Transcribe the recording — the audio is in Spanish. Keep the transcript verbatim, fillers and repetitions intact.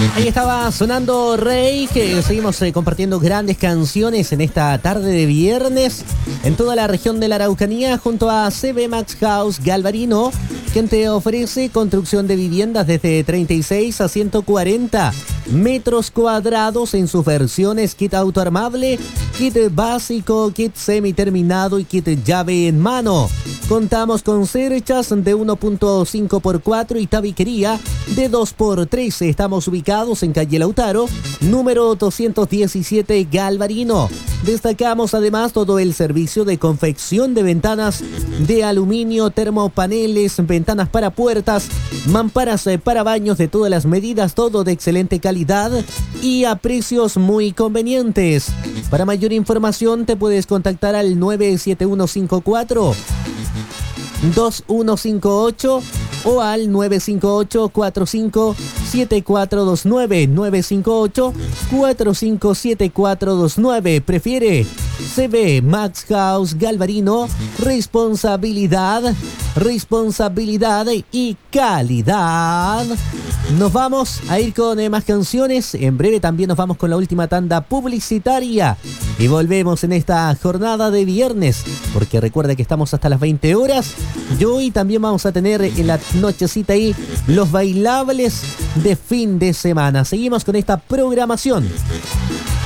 Ahí estaba sonando Rey, que seguimos eh, compartiendo grandes canciones en esta tarde de viernes en toda la región de la Araucanía junto a C B Max House Galvarino, quien te ofrece construcción de viviendas desde treinta y seis a ciento cuarenta metros cuadrados en sus versiones kit autoarmable, kit básico, kit semiterminado y kit llave en mano. Contamos con cerchas de uno punto cinco por cuatro y tabiquería de dos por tres. Estamos ubicados en calle Lautaro, número doscientos diecisiete Galvarino. Destacamos además todo el servicio de confección de ventanas de aluminio, termopaneles, ventanas para puertas, mamparas para baños de todas las medidas, todo de excelente calidad y a precios muy convenientes. Para mayor información te puedes contactar al nueve siete uno cinco cuatro dos uno cinco ocho o al nueve cinco ocho cuatro cinco siete cuatro dos nueve, nueve cinco ocho cuatro cinco siete cuatro dos nueve. Prefiere C B Max House Galvarino, responsabilidad, responsabilidad y calidad. Nos vamos a ir con eh, más canciones. En breve también nos vamos con la última tanda publicitaria y volvemos en esta jornada de viernes, porque recuerda que estamos hasta las veinte horas y hoy también vamos a tener en la nochecita ahí los bailables de fin de semana. Seguimos con esta programación.